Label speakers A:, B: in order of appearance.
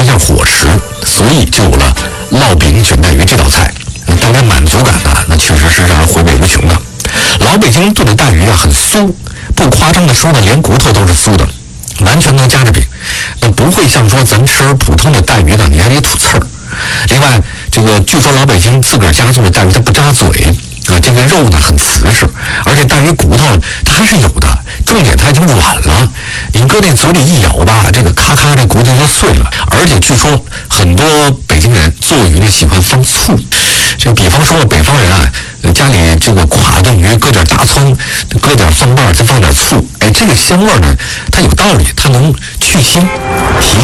A: 下伙食，所以就有了烙饼卷带鱼这道菜。带来满足感呢，那确实是让人回味无穷的。老北京炖的带鱼啊，很酥，不夸张的说呢，连骨头都是酥的，完全能夹着饼。那不会像说咱吃普通的带鱼呢，你还得吐刺儿。另外，这个据说老北京自个儿家做的带鱼它不扎嘴啊，这个肉呢很瓷实，而且带鱼骨头它还是有的，重点它已经软了，你搁那嘴里一咬吧，这个咔咔这骨头就碎了。而且据说很多北京人做鱼呢喜欢放醋，这比方说北方人啊，家里这个垮炖鱼搁点大葱，搁点蒜瓣，再放点醋，哎，这个香味呢它有道理，它能去腥提